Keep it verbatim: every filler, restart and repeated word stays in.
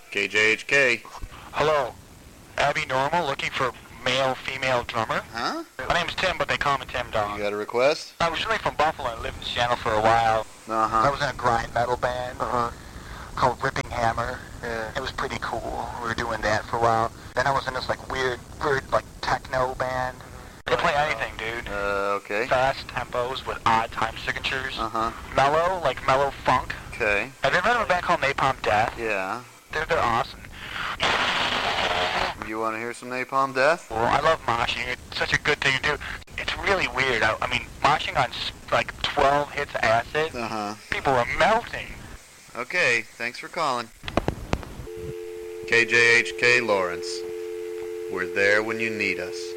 K J H K. Hello. Abby Normal, looking for male-female drummer. Huh? My name's Tim, but they call me Tim Dog. You got a request? I was really from Buffalo and lived in Seattle for a while. Uh-huh. I was in a grind metal band Uh-huh. called Ripping Hammer. Yeah. It was pretty cool. We were doing that for a while. Then I was in this like weird, weird like techno band. They play anything, dude. Uh, okay. Fast tempos with odd time signatures. Uh-huh. Mellow, like mellow funk. Okay. Have you ever heard of a band called Napalm Death? Yeah. They're, they're awesome. You want to hear some Napalm Death? Well, I love moshing. It's such a good thing to do. It's really weird. I, I mean, moshing on s- like twelve hits of acid, Uh-huh. people are melting. Okay, thanks for calling. K J H K Lawrence. We're there when you need us.